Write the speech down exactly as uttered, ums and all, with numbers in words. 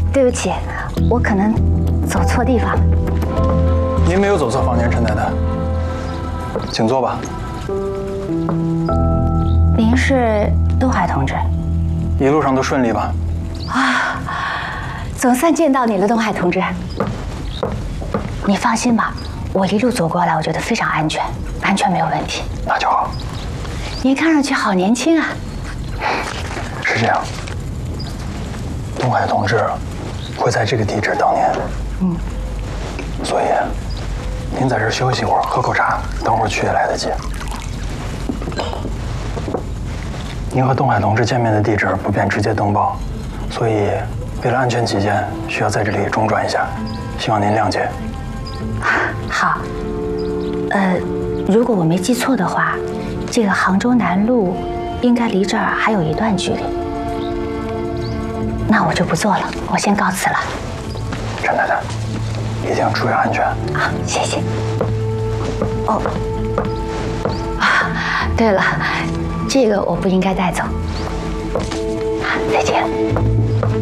对不起，我可能走错地方了。 您没有走错房间，陈太太，请坐吧。 您是东海同志？ 一路上都顺利吧？ 啊，总算见到你了，东海同志。你放心吧，我一路走过来，我觉得非常安全，完全没有问题。 那就好。 您看上去好年轻啊。 是这样，东海同志会在这个地址等您。嗯。所以，您在这儿休息一会儿，喝口茶，等会儿去也来得及。您和东海同志见面的地址不便直接登报，所以为了安全起见，需要在这里中转一下，希望您谅解。 好，呃，如果我没记错的话，这个杭州南路应该离这儿还有一段距离。那我就不做了，我先告辞了。 陈太太，一定注意安全。 啊，谢谢。哦，啊，对了，这个我不应该带走。啊，再见。